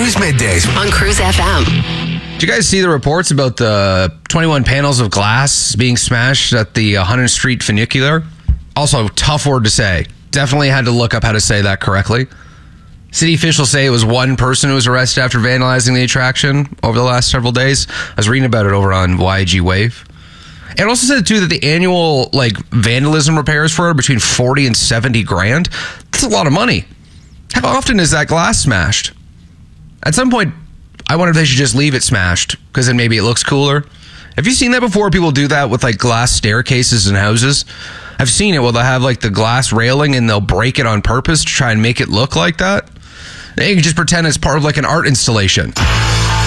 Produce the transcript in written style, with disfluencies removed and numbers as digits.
Cruise Middays on Cruise FM. Did you guys see the reports about the 21 panels of glass being smashed at the 100th Street funicular? Also, tough word to say. Definitely had to look up how to say that correctly. City officials say it was one person who was arrested after vandalizing the attraction over the last several days. I was reading about it over on YG Wave. And also said, too, that the annual vandalism repairs for it between 40 and 70 grand. That's a lot of money. How often is that glass smashed? At some point, I wonder if they should just leave it smashed, because then maybe it looks cooler. Have you seen that before? People do that with glass staircases in houses. I've seen it where they'll have the glass railing and they'll break it on purpose to try and make it look like that. They can just pretend it's part of an art installation.